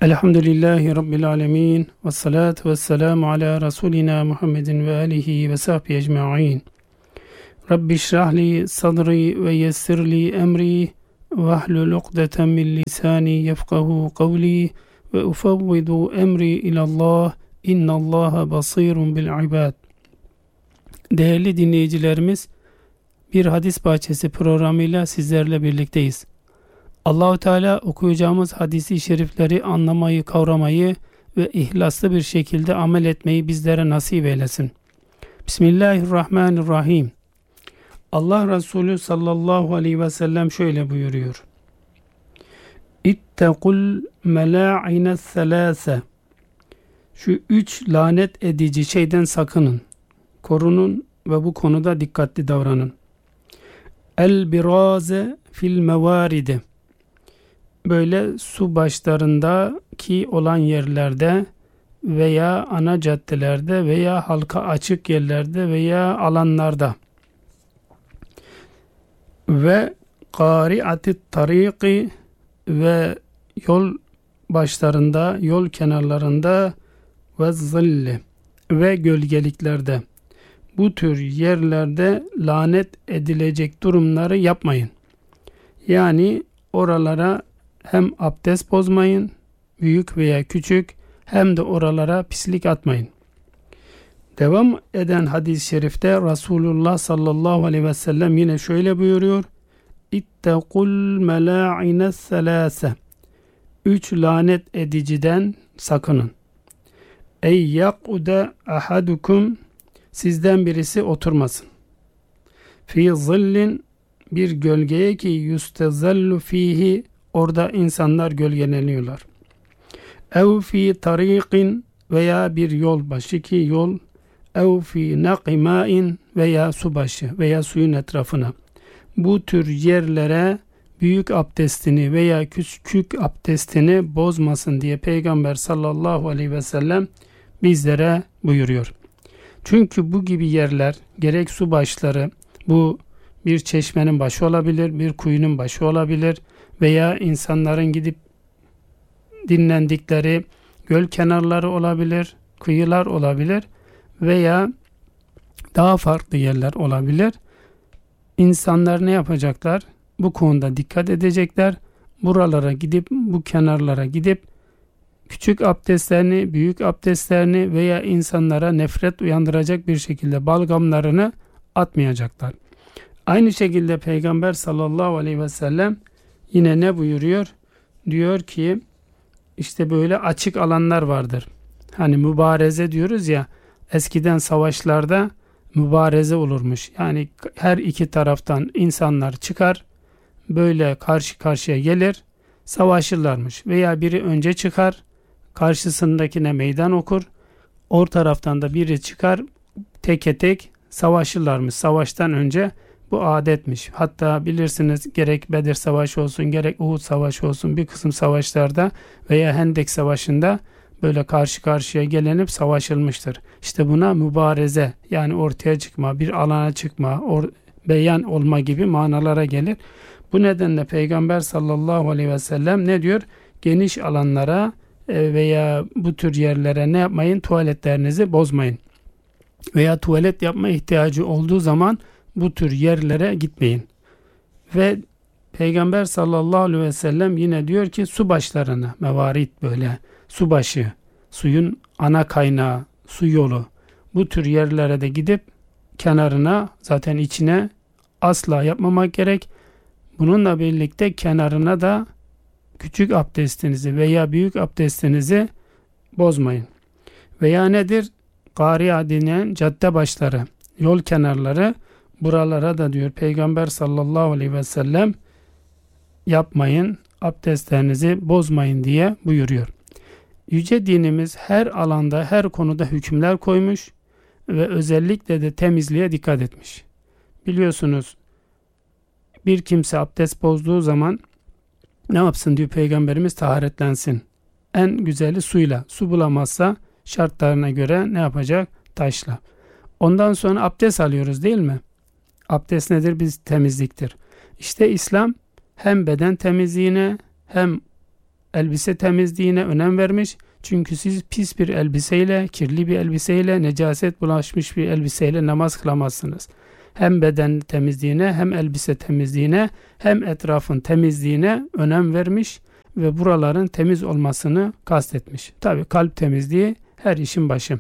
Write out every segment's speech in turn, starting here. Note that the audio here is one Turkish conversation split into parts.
Elhamdülillahi Rabbil alemin ve salatu ve selamu ala Resulina Muhammedin ve alihi ve sahbihi ecma'in. Rabbi şrahli sadri ve yessirli emri ve ahlul ukdeten min lisani yefkahu kavli ve ufavvidu emri ilallah innallaha basirun bil ibad. Değerli dinleyicilerimiz, bir hadis bahçesi programıyla sizlerle birlikteyiz. Allah-u Teala okuyacağımız hadisi şerifleri anlamayı, kavramayı ve ihlaslı bir şekilde amel etmeyi bizlere nasip eylesin. Bismillahirrahmanirrahim. Allah Resulü sallallahu aleyhi ve sellem şöyle buyuruyor. İttekul melâ'ine selâse. Şu 3 lanet edici şeyden sakının, korunun ve bu konuda dikkatli davranın. El-birâze fil mevaride. Böyle su başlarındaki olan yerlerde veya ana caddelerde veya halka açık yerlerde veya alanlarda ve qari'atit tariki ve yol başlarında, yol kenarlarında ve zilli ve gölgeliklerde, bu tür yerlerde lanet edilecek durumları yapmayın. Yani oralara hem abdest bozmayın, büyük veya küçük, hem de oralara pislik atmayın. Devam eden hadis-i şerifte Resulullah sallallahu aleyhi ve sellem yine şöyle buyuruyor. İttekul melâ'ine selâse. 3 lanet ediciden sakının. Ey yak'ude ahadukum. Sizden birisi oturmasın. Fi zillin, bir gölgeye ki yustezellu fihi, orada insanlar gölgeleniyorlar. Ev fi tariqin, veya bir yol başı ki yol, ev fi naqimain, veya su başı veya suyun etrafına. Bu tür yerlere büyük abdestini veya küçük abdestini bozmasın diye Peygamber sallallahu aleyhi ve sellem bizlere buyuruyor. Çünkü bu gibi yerler, gerek su başları, bu bir çeşmenin başı olabilir, bir kuyunun başı olabilir veya insanların gidip dinlendikleri göl kenarları olabilir, kıyılar olabilir veya daha farklı yerler olabilir. İnsanlar ne yapacaklar? Bu konuda dikkat edecekler. Buralara gidip, bu kenarlara gidip küçük abdestlerini, büyük abdestlerini veya insanlara nefret uyandıracak bir şekilde balgamlarını atmayacaklar. Aynı şekilde Peygamber sallallahu aleyhi ve sellem yine ne buyuruyor? Diyor ki işte böyle açık alanlar vardır. Hani mübareze diyoruz ya, eskiden savaşlarda mübareze olurmuş. Yani her iki taraftan insanlar çıkar, böyle karşı karşıya gelir, savaşırlarmış. Veya biri önce çıkar, karşısındakine meydan okur, o taraftan da biri çıkar, teke tek savaşırlarmış. Savaştan önce bu adetmiş. Hatta bilirsiniz, gerek Bedir Savaşı olsun, gerek Uhud Savaşı olsun, bir kısım savaşlarda veya Hendek Savaşı'nda böyle karşı karşıya gelinip savaşılmıştır. İşte buna mübareze, yani ortaya çıkma, bir alana çıkma, beyan olma gibi manalara gelir. Bu nedenle Peygamber sallallahu aleyhi ve sellem ne diyor? Geniş alanlara veya bu tür yerlere ne yapmayın? Tuvaletlerinizi bozmayın. Veya tuvalet yapma ihtiyacı olduğu zaman bu tür yerlere gitmeyin. Ve Peygamber sallallahu aleyhi ve sellem yine diyor ki su başlarına, mevarit, böyle su başı, suyun ana kaynağı, su yolu, bu tür yerlere de gidip kenarına, zaten içine asla yapmamak gerek. Bununla birlikte kenarına da küçük abdestinizi veya büyük abdestinizi bozmayın. Veya nedir? Kari'a denen cadde başları, yol kenarları, buralara da diyor Peygamber sallallahu aleyhi ve sellem yapmayın, abdestlerinizi bozmayın diye buyuruyor. Yüce dinimiz her alanda, her konuda hükümler koymuş ve özellikle de temizliğe dikkat etmiş. Biliyorsunuz, bir kimse abdest bozduğu zaman ne yapsın diyor Peygamberimiz? Taharetlensin. En güzeli suyla. Su bulamazsa şartlarına göre ne yapacak? Taşla. Ondan sonra abdest alıyoruz, değil mi? Abdest nedir? Temizliktir. İşte İslam hem beden temizliğine hem elbise temizliğine önem vermiş. Çünkü siz pis bir elbiseyle, kirli bir elbiseyle, necaset bulaşmış bir elbiseyle namaz kılamazsınız. Hem beden temizliğine, hem elbise temizliğine, hem etrafın temizliğine önem vermiş ve buraların temiz olmasını kastetmiş. Tabii kalp temizliği her işin başı.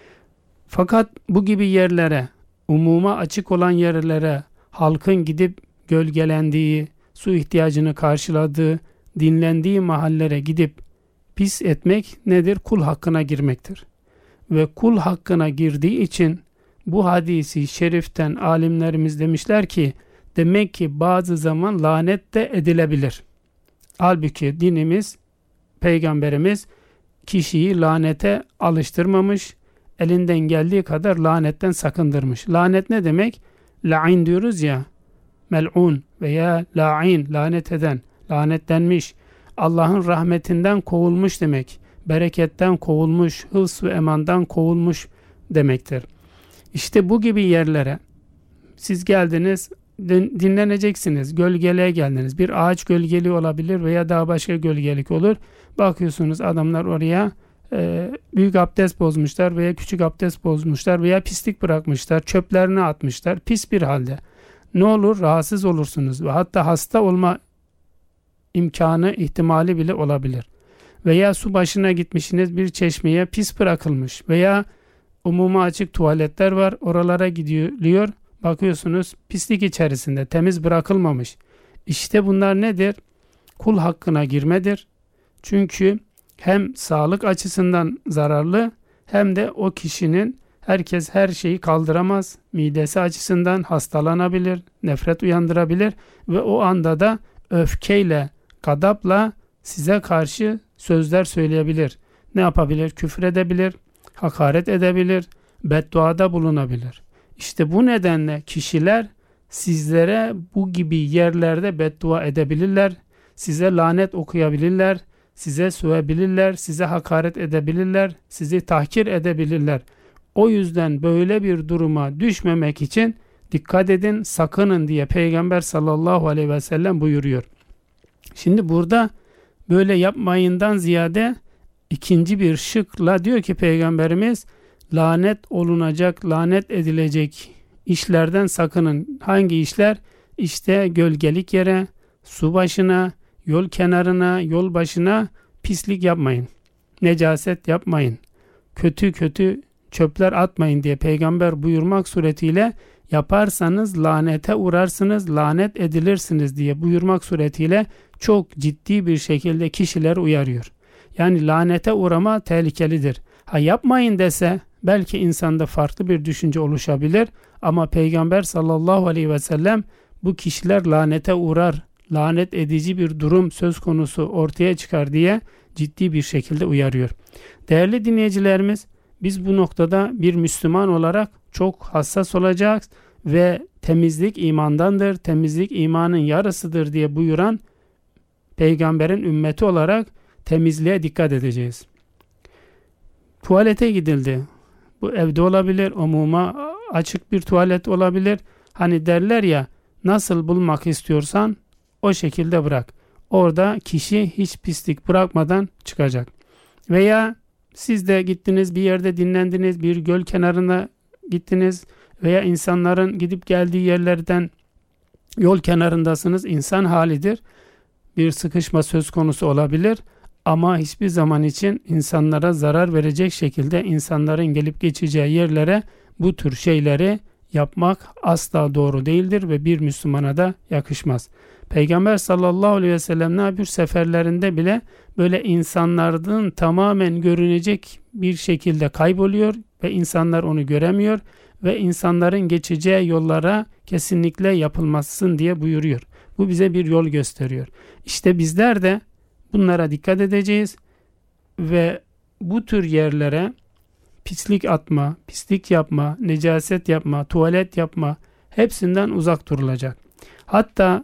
Fakat bu gibi yerlere, umuma açık olan yerlere, halkın gidip gölgelendiği, su ihtiyacını karşıladığı, dinlendiği mahallere gidip pis etmek nedir? Kul hakkına girmektir. Ve kul hakkına girdiği için bu hadisi şeriften alimlerimiz demişler ki, demek ki bazı zaman lanet de edilebilir. Halbuki dinimiz, peygamberimiz kişiyi lanete alıştırmamış, elinden geldiği kadar lanetten sakındırmış. Lanet ne demek? La'in diyoruz ya, mel'un veya la'in, lanet eden, lanetlenmiş, Allah'ın rahmetinden kovulmuş demek, bereketten kovulmuş, hıfz ve emandan kovulmuş demektir. İşte bu gibi yerlere siz geldiniz, dinleneceksiniz, gölgeliğe geldiniz. Bir ağaç gölgeliği olabilir veya daha başka gölgelik olur. Bakıyorsunuz adamlar oraya büyük abdest bozmuşlar veya küçük abdest bozmuşlar veya pislik bırakmışlar, çöplerini atmışlar, pis bir halde. Ne olur? Rahatsız olursunuz ve hatta hasta olma imkanı, ihtimali bile olabilir. Veya su başına gitmişsiniz, bir çeşmeye pis bırakılmış veya umuma açık tuvaletler var, oralara gidiliyor, bakıyorsunuz pislik içerisinde, temiz bırakılmamış. İşte bunlar nedir? Kul hakkına girmedir. Çünkü hem sağlık açısından zararlı, hem de o kişinin, herkes her şeyi kaldıramaz, midesi açısından hastalanabilir, nefret uyandırabilir ve o anda da öfkeyle, gadapla size karşı sözler söyleyebilir. Ne yapabilir? Küfür edebilir, hakaret edebilir, bedduada bulunabilir. İşte bu nedenle kişiler sizlere bu gibi yerlerde beddua edebilirler, size lanet okuyabilirler, size sövebilirler, size hakaret edebilirler, sizi tahkir edebilirler. O yüzden böyle bir duruma düşmemek için dikkat edin, sakının diye Peygamber sallallahu aleyhi ve sellem buyuruyor. Şimdi burada böyle yapmayından ziyade ikinci bir şıkla diyor ki Peygamberimiz, lanet olunacak, lanet edilecek işlerden sakının. Hangi işler? İşte gölgelik yere, su başına, yol kenarına, yol başına pislik yapmayın. Necaset yapmayın. Kötü çöpler atmayın diye Peygamber buyurmak suretiyle, yaparsanız lanete uğrarsınız, lanet edilirsiniz diye buyurmak suretiyle çok ciddi bir şekilde kişileri uyarıyor. Yani lanete uğrama tehlikelidir. Yapmayın dese belki insanda farklı bir düşünce oluşabilir ama Peygamber sallallahu aleyhi ve sellem bu kişiler lanete uğrar, lanet edici bir durum söz konusu ortaya çıkar diye ciddi bir şekilde uyarıyor. Değerli dinleyicilerimiz, biz bu noktada bir Müslüman olarak çok hassas olacağız ve temizlik imandandır, temizlik imanın yarısıdır diye buyuran Peygamberin ümmeti olarak temizliğe dikkat edeceğiz. Tuvalete gidildi. Bu evde olabilir, umuma açık bir tuvalet olabilir. Hani derler ya, nasıl bulmak istiyorsan o şekilde bırak. Orada kişi hiç pislik bırakmadan çıkacak. Veya siz de gittiniz bir yerde dinlendiniz, bir göl kenarına gittiniz veya insanların gidip geldiği yerlerden yol kenarındasınız. İnsan halidir. Bir sıkışma söz konusu olabilir ama hiçbir zaman için insanlara zarar verecek şekilde insanların gelip geçeceği yerlere bu tür şeyleri yapmak asla doğru değildir ve bir Müslümana da yakışmaz. Peygamber sallallahu aleyhi ve sellem ne yapıyor? Seferlerinde bile böyle insanların tamamen görünecek bir şekilde kayboluyor ve insanlar onu göremiyor ve insanların geçeceği yollara kesinlikle yapılmasın diye buyuruyor. Bu bize bir yol gösteriyor. İşte bizler de bunlara dikkat edeceğiz ve bu tür yerlere pislik atma, pislik yapma, necaset yapma, tuvalet yapma hepsinden uzak durulacak. Hatta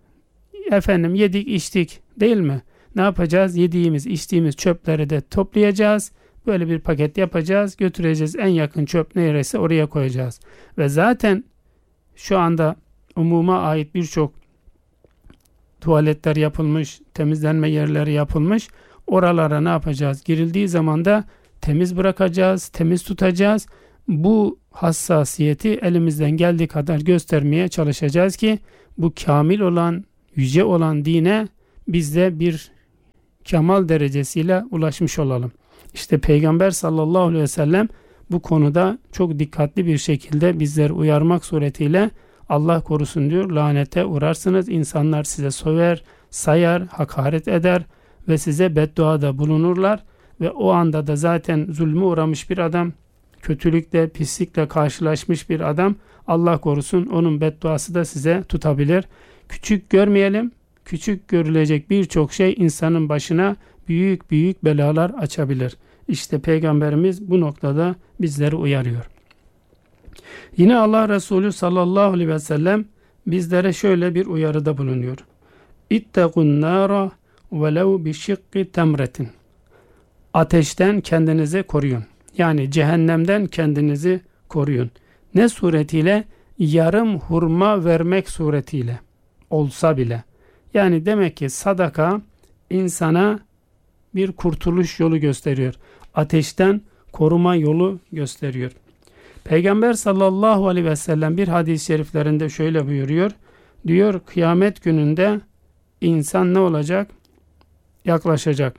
yedik içtik değil mi? Ne yapacağız? Yediğimiz içtiğimiz çöpleri de toplayacağız. Böyle bir paket yapacağız, götüreceğiz. En yakın çöp neresi oraya koyacağız. Ve zaten şu anda umuma ait birçok tuvaletler yapılmış, temizlenme yerleri yapılmış. Oralara ne yapacağız? Girildiği zaman da temiz bırakacağız, temiz tutacağız. Bu hassasiyeti elimizden geldiği kadar göstermeye çalışacağız ki bu kamil olan, yüce olan dine biz de bir kemal derecesiyle ulaşmış olalım. İşte Peygamber sallallahu aleyhi ve sellem bu konuda çok dikkatli bir şekilde bizleri uyarmak suretiyle Allah korusun diyor, lanete uğrarsınız. İnsanlar size söver, sayar, hakaret eder ve size bedduada bulunurlar ve o anda da zaten zulmü uğramış bir adam, kötülükle, pislikle karşılaşmış bir adam, Allah korusun onun bedduası da size tutabilir. Küçük görmeyelim. Küçük görülecek birçok şey insanın başına büyük büyük belalar açabilir. İşte Peygamberimiz bu noktada bizleri uyarıyor. Yine Allah Resulü sallallahu aleyhi ve sellem bizlere şöyle bir uyarıda bulunuyor. İttekun nâra velev bişikki temretin. Ateşten kendinizi koruyun. Yani cehennemden kendinizi koruyun. Ne suretiyle? Yarım hurma vermek suretiyle olsa bile. Yani demek ki sadaka insana bir kurtuluş yolu gösteriyor. Ateşten koruma yolu gösteriyor. Peygamber sallallahu aleyhi ve sellem bir hadis-i şeriflerinde şöyle buyuruyor. Diyor, kıyamet gününde insan ne olacak? Yaklaşacak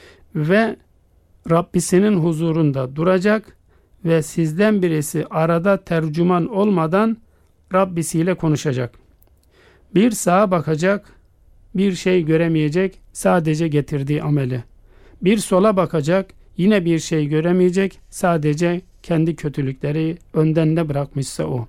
ve Rabbisinin huzurunda duracak ve sizden birisi arada tercüman olmadan Rabbisiyle konuşacak. Bir sağa bakacak, bir şey göremeyecek, sadece getirdiği ameli. Bir sola bakacak, yine bir şey göremeyecek, sadece kendi kötülükleri önden ne bırakmışsa o.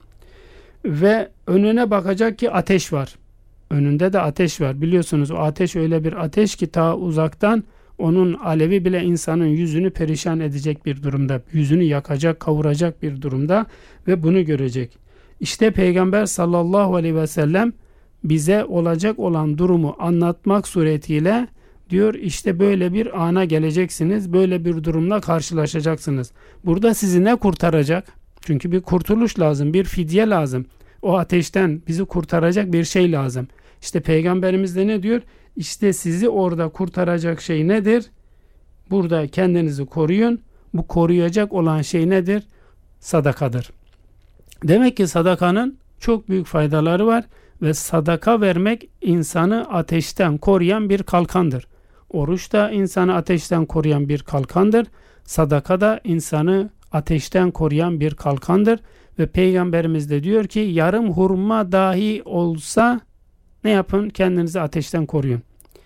Ve önüne bakacak ki ateş var. Önünde de ateş var. Biliyorsunuz o ateş öyle bir ateş ki ta uzaktan onun alevi bile insanın yüzünü perişan edecek bir durumda. Yüzünü yakacak, kavuracak bir durumda ve bunu görecek. İşte Peygamber sallallahu aleyhi ve sellem bize olacak olan durumu anlatmak suretiyle diyor, işte böyle bir ana geleceksiniz, böyle bir durumla karşılaşacaksınız. Burada sizi ne kurtaracak? Çünkü bir kurtuluş lazım, bir fidye lazım. O ateşten bizi kurtaracak bir şey lazım. İşte Peygamberimiz de ne diyor? İşte sizi orada kurtaracak şey nedir? Burada kendinizi koruyun. Bu koruyacak olan şey nedir? Sadakadır. Demek ki sadakanın çok büyük faydaları var ve sadaka vermek insanı ateşten koruyan bir kalkandır. Oruç da insanı ateşten koruyan bir kalkandır. Sadaka da insanı ateşten koruyan bir kalkandır. Ve Peygamberimiz de diyor ki yarım hurma dahi olsa ne yapın? Kendinizi ateşten koruyun.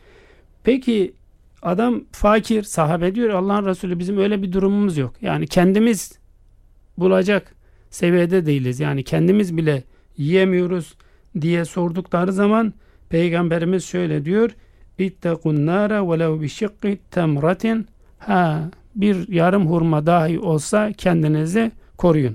Peki adam fakir, sahabe diyor Allah'ın Resulü bizim öyle bir durumumuz yok. Yani kendimiz bulacak seviyede değiliz. Yani kendimiz bile yiyemiyoruz diye sordukları zaman Peygamberimiz şöyle diyor. İttekun nâre velev bişikki temratin. Bir yarım hurma dahi olsa kendinizi koruyun.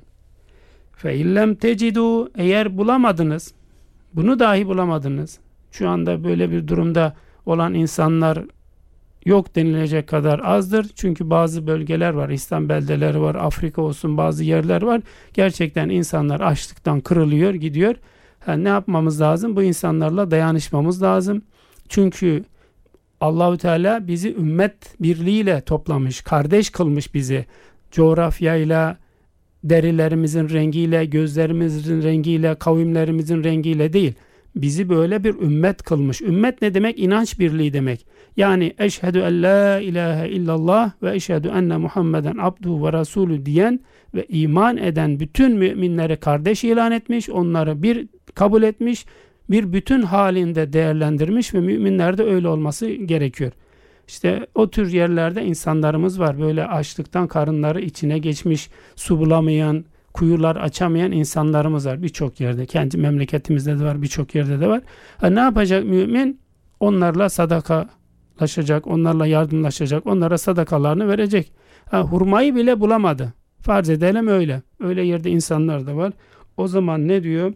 Fe illem tecidû, eğer bulamadınız, bunu dahi bulamadınız. Şu anda böyle bir durumda olan insanlar yok denilecek kadar azdır. Çünkü bazı bölgeler var, İslam beldeleri var, Afrika olsun bazı yerler var. Gerçekten insanlar açlıktan kırılıyor, gidiyor. Ne yapmamız lazım? Bu insanlarla dayanışmamız lazım. Çünkü Allahu Teala bizi ümmet birliğiyle toplamış, kardeş kılmış bizi. Coğrafyayla, derilerimizin rengiyle, gözlerimizin rengiyle, kavimlerimizin rengiyle değil. Bizi böyle bir ümmet kılmış. Ümmet ne demek? İnanç birliği demek. Yani eşhedü en la ilahe illallah ve eşhedü enne Muhammeden abduhu ve rasulü diyen ve iman eden bütün müminleri kardeş ilan etmiş, onları bir kabul etmiş, bir bütün halinde değerlendirmiş ve müminlerde öyle olması gerekiyor. İşte o tür yerlerde insanlarımız var. Böyle açlıktan karınları içine geçmiş, su bulamayan, kuyular açamayan insanlarımız var birçok yerde. Kendi memleketimizde de var, birçok yerde de var. Ne yapacak mümin? Onlarla sadakalaşacak, onlarla yardımlaşacak, onlara sadakalarını verecek. Hurmayı bile bulamadı. Farz edelim öyle. Öyle yerde insanlar da var. O zaman ne diyor?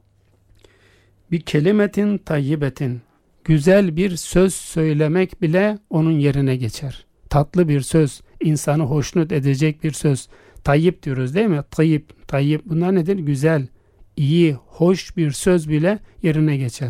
Bir kelimetin tayyibetin. Güzel bir söz söylemek bile onun yerine geçer. Tatlı bir söz, insanı hoşnut edecek bir söz. Tayyip diyoruz değil mi? Tayyip. Bunlar nedir? Güzel, iyi, hoş bir söz bile yerine geçer.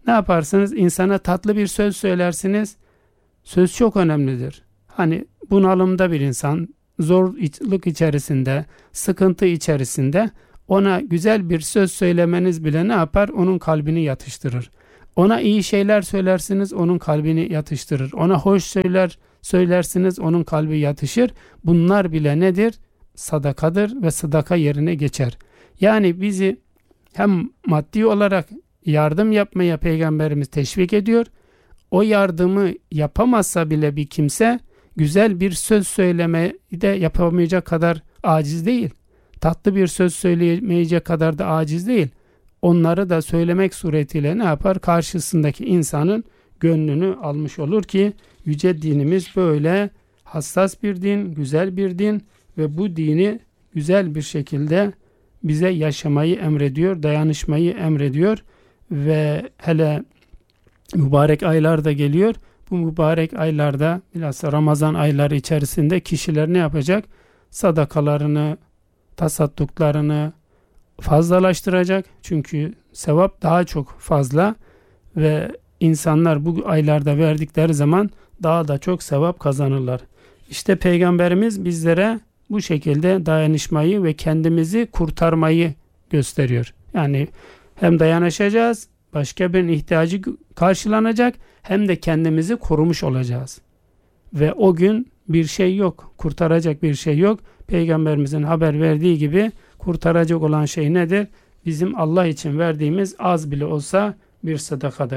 Ne yaparsınız? İnsana tatlı bir söz söylersiniz. Söz çok önemlidir. Hani bunalımda bir insan, zorluk içerisinde, sıkıntı içerisinde, ona güzel bir söz söylemeniz bile ne yapar? Onun kalbini yatıştırır. Ona iyi şeyler söylersiniz, onun kalbini yatıştırır. Ona hoş söylersiniz, onun kalbi yatışır. Bunlar bile nedir? Sadakadır ve sadaka yerine geçer. Yani bizi hem maddi olarak yardım yapmaya Peygamberimiz teşvik ediyor. O yardımı yapamazsa bile bir kimse güzel bir söz söylemeyi de yapamayacak kadar aciz değil. Tatlı bir söz söyleyemeyecek kadar da aciz değil. Onları da söylemek suretiyle ne yapar? Karşısındaki insanın gönlünü almış olur ki yüce dinimiz böyle hassas bir din, güzel bir din ve bu dini güzel bir şekilde bize yaşamayı emrediyor, dayanışmayı emrediyor ve hele mübarek aylar da geliyor. Bu mübarek aylarda, bilhassa Ramazan ayları içerisinde kişiler ne yapacak? Sadakalarını, tasadduklarını fazlalaştıracak. Çünkü sevap daha çok fazla ve insanlar bu aylarda verdikleri zaman daha da çok sevap kazanırlar. İşte Peygamberimiz bizlere bu şekilde dayanışmayı ve kendimizi kurtarmayı gösteriyor. Yani hem dayanışacağız, başka birinin ihtiyacı karşılanacak, hem de kendimizi korumuş olacağız. Ve o gün bir şey yok, kurtaracak bir şey yok. Peygamberimizin haber verdiği gibi kurtaracak olan şey nedir? Bizim Allah için verdiğimiz az bile olsa bir sadakadır.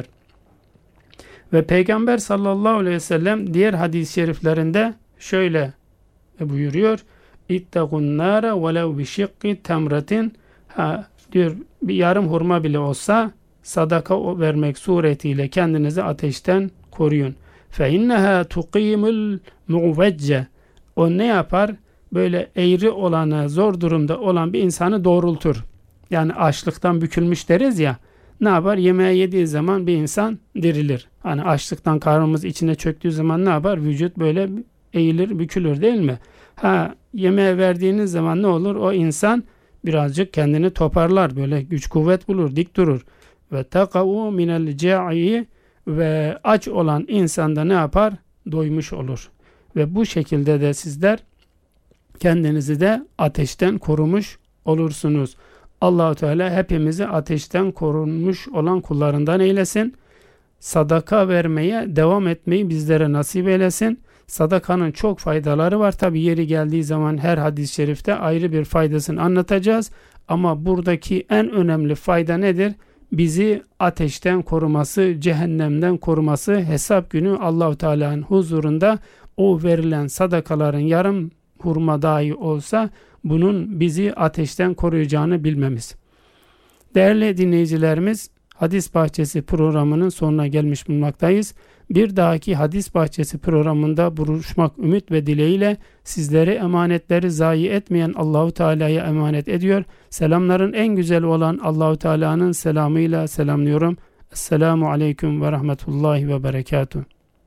Ve Peygamber sallallahu aleyhi ve sellem diğer hadis-i şeriflerinde şöyle buyuruyor. İttegûn nâre velev bişikki temretin. Diyor, bir yarım hurma bile olsa sadaka vermek suretiyle kendinizi ateşten koruyun. Fe inneha tuqimul mu'vecce. O ne yapar? Böyle eğri olanı, zor durumda olan bir insanı doğrultur. Yani açlıktan bükülmüş deriz ya. Ne yapar? Yemeği yediği zaman bir insan dirilir. Hani açlıktan karnımız içine çöktüğü zaman ne yapar? Vücut böyle eğilir, bükülür değil mi? Yemeğe verdiğiniz zaman ne olur? O insan birazcık kendini toparlar, böyle güç kuvvet bulur, dik durur. Ve taqavu minel ca'i, ve aç olan insan da ne yapar? Doymuş olur. Ve bu şekilde de sizler kendinizi de ateşten korumuş olursunuz. Allah-u Teala hepimizi ateşten korunmuş olan kullarından eylesin. Sadaka vermeye devam etmeyi bizlere nasip eylesin. Sadakanın çok faydaları var. Tabi yeri geldiği zaman her hadis-i şerifte ayrı bir faydasını anlatacağız. Ama buradaki en önemli fayda nedir? Bizi ateşten koruması, cehennemden koruması, hesap günü Allah-u Teala'nın huzurunda o verilen sadakaların yarım hurma dahi olsa bunun bizi ateşten koruyacağını bilmemiz. Değerli dinleyicilerimiz, Hadis Bahçesi programının sonuna gelmiş bulunmaktayız. Bir dahaki Hadis Bahçesi programında buluşmak ümit ve dileğiyle sizleri emanetleri zayi etmeyen Allahu Teala'ya emanet ediyor. Selamların en güzel olan Allahu Teala'nın selamıyla selamlıyorum. Esselamu aleyküm ve rahmetullahi ve berekatuhu.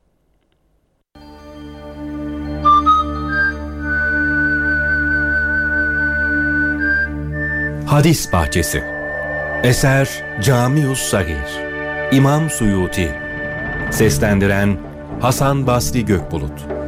Hadis Bahçesi. Eser Camius Sagir. İmam Suyuti. Seslendiren Hasan Basri Gökbulut.